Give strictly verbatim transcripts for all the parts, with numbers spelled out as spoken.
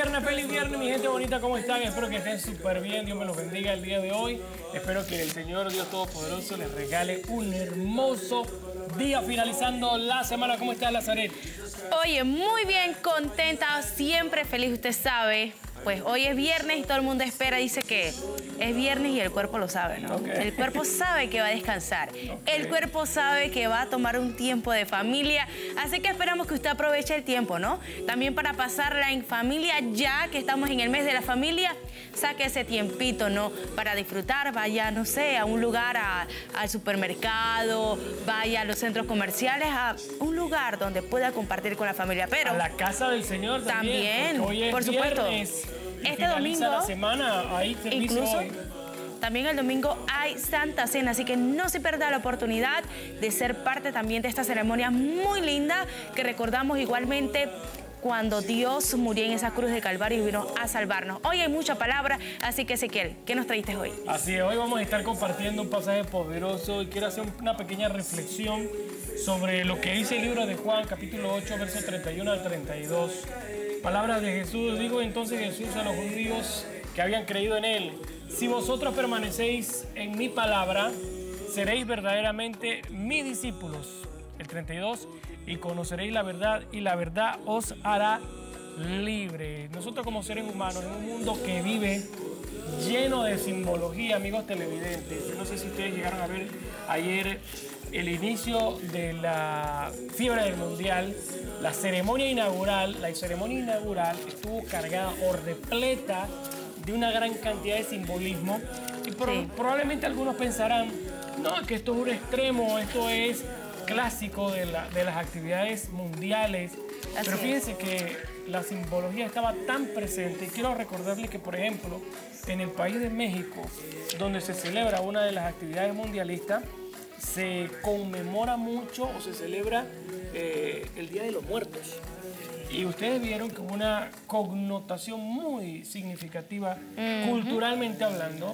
viernes, feliz viernes, mi gente bonita, ¿cómo están? Espero que estén súper bien, Dios me los bendiga el día de hoy. Espero que el Señor Dios Todopoderoso les regale un hermoso día finalizando la semana. ¿Cómo está Lazaret? Oye, muy bien, contenta, siempre feliz, usted sabe. Pues hoy es viernes y todo el mundo espera, dice que es viernes y el cuerpo lo sabe, ¿no? Okay. El cuerpo sabe que va a descansar, Okay. el cuerpo sabe que va a tomar un tiempo de familia, así que esperamos que usted aproveche el tiempo, ¿no? También para pasarla en familia, ya que estamos en el mes de la familia, saque ese tiempito, ¿no? Para disfrutar, vaya, no sé, a un lugar, a, al supermercado, vaya a los centros comerciales, a un lugar donde pueda compartir con la familia, pero... A la casa del Señor también, También, hoy es por supuesto. viernes. Este Finaliza domingo, la semana, hay servicio incluso, hoy. también el domingo hay Santa Cena, así que no se pierda la oportunidad de ser parte también de esta ceremonia muy linda que recordamos igualmente cuando Dios murió en esa cruz de Calvario y vino a salvarnos. Hoy hay mucha palabra, así que Ezequiel, ¿qué nos traíste hoy? Así es, hoy vamos a estar compartiendo un pasaje poderoso y quiero hacer una pequeña reflexión sobre lo que dice el libro de Juan, capítulo ocho, versos treinta y uno al treinta y dos. Palabras de Jesús. Digo entonces Jesús a los judíos que habían creído en él: si vosotros permanecéis en mi palabra, seréis verdaderamente mis discípulos. El treinta y dos, y conoceréis la verdad, y la verdad os hará libre. Nosotros como seres humanos, en un mundo que vive lleno de simbología, amigos televidentes, yo no sé si ustedes llegaron a ver ayer el inicio de la fiebre del mundial, la ceremonia inaugural, la ceremonia inaugural estuvo cargada o repleta de una gran cantidad de simbolismo y pro Sí. probablemente algunos pensarán, no, que esto es un extremo, esto es clásico de, la, de las actividades mundiales, Así pero es. fíjense que la simbología estaba tan presente y quiero recordarles que, por ejemplo, en el país de México, donde se celebra una de las actividades mundialistas, se conmemora mucho o se celebra eh, el Día de los Muertos. Y ustedes vieron que hubo una connotación muy significativa, uh-huh. culturalmente hablando,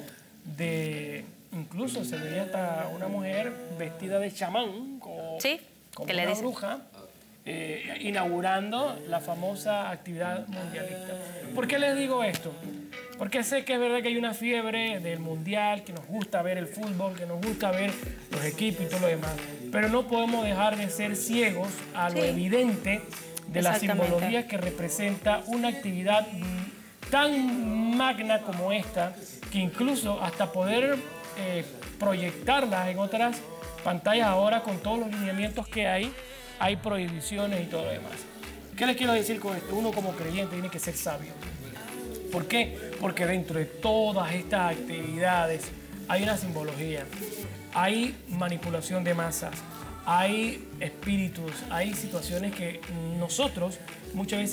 de incluso se veía hasta una mujer vestida de chamán, como, sí, como ¿qué le una dicen? bruja, eh, inaugurando la famosa actividad mundialista. ¿Por qué les digo esto? Porque sé que es verdad que hay una fiebre del mundial, que nos gusta ver el fútbol, que nos gusta ver los equipos y todo lo demás, pero no podemos dejar de ser ciegos a lo sí. evidente de la simbología que representa una actividad tan magna como esta, que incluso hasta poder eh, proyectarla en otras pantallas ahora con todos los lineamientos que hay, hay prohibiciones y todo lo demás. ¿Qué les quiero decir con esto? Uno como creyente tiene que ser sabio. ¿Por qué? Porque dentro de todas estas actividades hay una simbología, hay manipulación de masas, hay espíritus, hay situaciones que nosotros muchas veces